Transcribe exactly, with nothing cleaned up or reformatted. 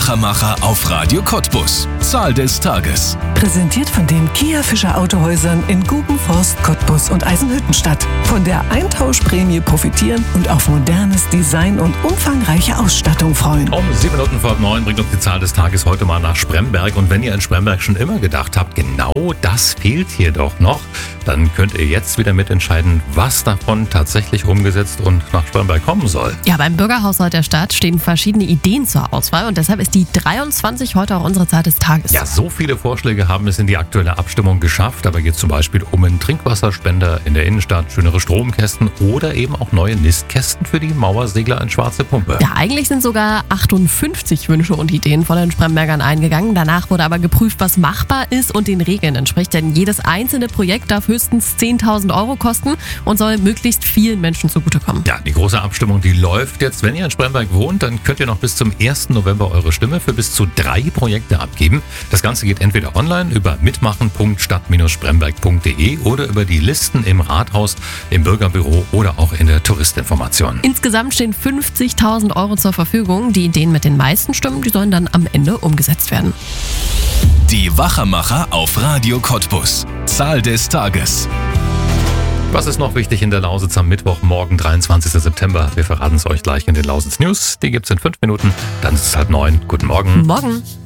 Wachermacher auf Radio Cottbus. Zahl des Tages. Präsentiert von den Kia Fischer Autohäusern in Gubenforst, Cottbus und Eisenhüttenstadt. Von der Eintauschprämie profitieren und auf modernes Design und umfangreiche Ausstattung freuen. Um sieben Minuten vor neun bringt uns die Zahl des Tages heute mal nach Spremberg. Und wenn ihr in Spremberg schon immer gedacht habt, genau das fehlt hier doch noch, dann könnt ihr jetzt wieder mitentscheiden, was davon tatsächlich umgesetzt und nach Spremberg kommen soll. Ja, beim Bürgerhaushalt der Stadt stehen verschiedene Ideen zur Auswahl und deshalb ist die dreiundzwanzig heute auch unsere Zahl des Tages. Ja, so viele Vorschläge haben es in die aktuelle Abstimmung geschafft. Dabei geht es zum Beispiel um einen Trinkwasserspender in der Innenstadt, schönere Stromkästen oder eben auch neue Nistkästen für die Mauersegler in Schwarze Pumpe. Ja, eigentlich sind sogar achtundfünfzig Wünsche und Ideen von den Sprembergern eingegangen. Danach wurde aber geprüft, was machbar ist und den Regeln entspricht. Denn jedes einzelne Projekt darf höchstens zehntausend Euro kosten und soll möglichst vielen Menschen zugutekommen. Ja, die große Abstimmung, die läuft jetzt. Wenn ihr in Spremberg wohnt, dann könnt ihr noch bis zum ersten November eure Stimme für bis zu drei Projekte abgeben. Das Ganze geht entweder online über mitmachen punkt stadt Bindestrich spremberg punkt de oder über die Listen im Rathaus, im Bürgerbüro oder auch in der Touristinformation. Insgesamt stehen fünfzigtausend Euro zur Verfügung. Die Ideen mit den meisten Stimmen, die sollen dann am Ende umgesetzt werden. Die Wachermacher auf Radio Cottbus. Zahl des Tages. Was ist noch wichtig in der Lausitz am Mittwochmorgen, dreiundzwanzigsten September? Wir verraten es euch gleich in den Lausitz News. Die gibt's in fünf Minuten. Dann ist es halb neun. Guten Morgen. Morgen.